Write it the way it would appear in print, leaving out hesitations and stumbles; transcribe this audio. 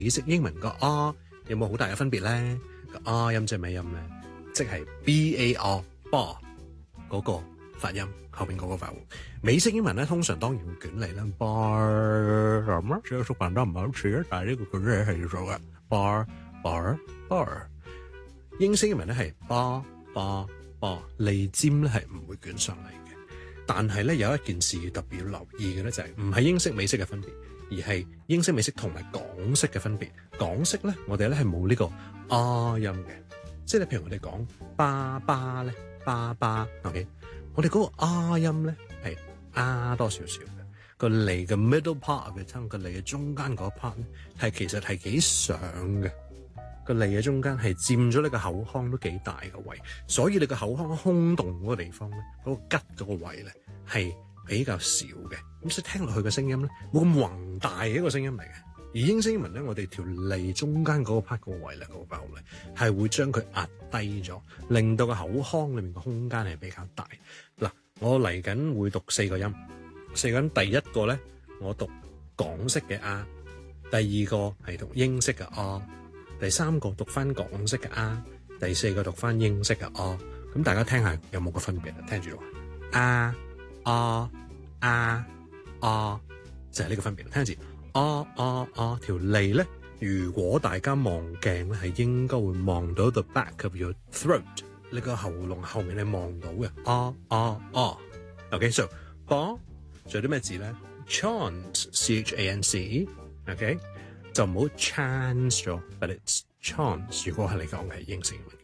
美式英文個 R 有冇好大嘅分別咧？個 R 音即係咩音咧？即係 bar bar 嗰個發音後邊嗰個發音。美式英文咧通常當然會捲嚟啦 bar 咁啊，小叔扮得唔係好似啊，但係呢個捲嚟係要做嘅 bar bar bar。英式英文咧係 bar bar bar， 脷尖咧係唔會捲上嚟嘅。但係咧有一件事特別要留意嘅咧就係唔係英式美式嘅分別，而係英式美式同埋港式嘅分別。港式咧我哋咧係冇呢個 R 音嘅，即係譬如我哋講爸爸咧爸爸 ，OK， 我哋嗰個 R 音咧係 R 多少少嘅，個脷嘅 middle part 嘅吞個脷嘅中間嗰 part 咧係其實係幾上嘅。個脷嘅中間係佔咗你個口腔都幾大嘅位，所以你個口腔空洞嗰個地方咧，嗰個吉嗰個位咧係比較少嘅，咁所以聽落去嘅聲音咧冇咁宏大嘅一個聲音嚟嘅。而英式英文咧，我哋條脷中間嗰個 part 嗰個位咧，嗰個爆咧係會將佢壓低咗，令到個口腔裏面個空間係比較大。嗱，我嚟緊會讀4個音，第一個咧我讀港式嘅 R， 第二個係讀英式嘅 R。第三個讀翻港式嘅 R， 第四個讀翻英式嘅 R， 咁大家聽下有冇個分別啊？聽住話 R 就係呢個分別。聽住 R 條脷咧，如果大家望鏡咧，係應該會望到 the back of your throat， 你個喉嚨後面你望到嘅 R。OK，so bar 仲有啲咩字咧 ？chance CHANCE，OK。就唔好 chance 咗 ，but it's chance。如果係你講嘅係英式英文。